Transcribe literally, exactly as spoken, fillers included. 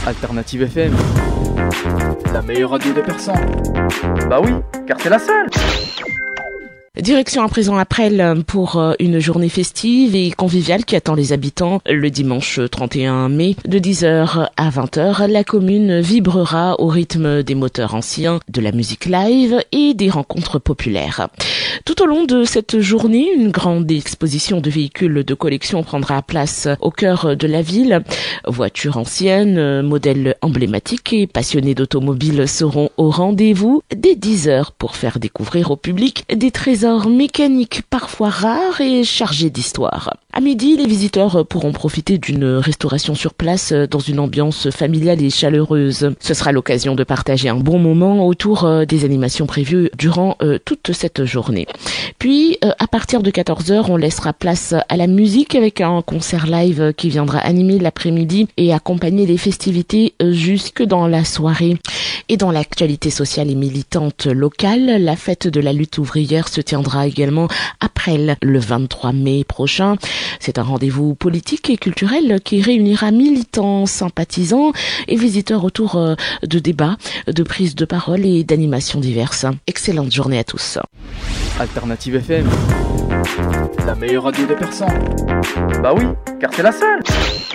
Alternative F M, la meilleure radio de Persan. Bah oui, car c'est la seule. Direction à présent à Presles pour une journée festive et conviviale qui attend les habitants. Le dimanche trente et un mai, de dix heures à vingt heures, la commune vibrera au rythme des moteurs anciens, de la musique live et des rencontres populaires. Tout au long de cette journée, une grande exposition de véhicules de collection prendra place au cœur de la ville. Voitures anciennes, modèles emblématiques et passionnés d'automobiles seront au rendez-vous dès dix heures pour faire découvrir au public des trésors mécaniques parfois rares et chargés d'histoire. À midi, les visiteurs pourront profiter d'une restauration sur place dans une ambiance familiale et chaleureuse. Ce sera l'occasion de partager un bon moment autour des animations prévues durant euh, toute cette journée. Puis, euh, à partir de quatorze heures, on laissera place à la musique avec un concert live qui viendra animer l'après-midi et accompagner les festivités jusque dans la soirée. Et dans l'actualité sociale et militante locale, la fête de la lutte ouvrière se tiendra également à Presles le vingt-trois mai prochain. C'est un rendez-vous politique et culturel qui réunira militants, sympathisants et visiteurs autour de débats, de prises de parole et d'animations diverses. Excellente journée à tous. Alternative F M, la meilleure radio de Persan. Bah oui, car c'est la seule.